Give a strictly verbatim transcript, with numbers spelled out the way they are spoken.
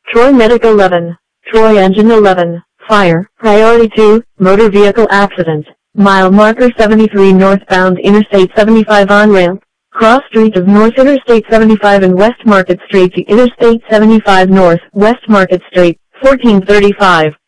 Troy Medic eleven. Troy Engine eleven. Fire. Priority two, motor vehicle accident. Mile marker seventy-three northbound Interstate seventy-five on-ramp. Cross street of North Interstate seventy-five and West Market Street to Interstate seventy-five North, West Market Street, fourteen thirty-five.